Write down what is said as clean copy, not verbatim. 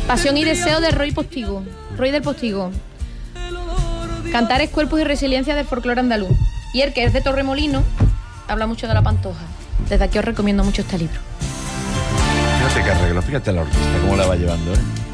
Pasión y deseo de Roy Postigo. Roy del Postigo. Cantares, cuerpos y resiliencia del folclore andaluz. Y el que es de Torremolinos habla mucho de la Pantoja. Desde aquí os recomiendo mucho este libro. Fíjate qué arreglo, fíjate la orquesta, cómo la va llevando, ¿eh?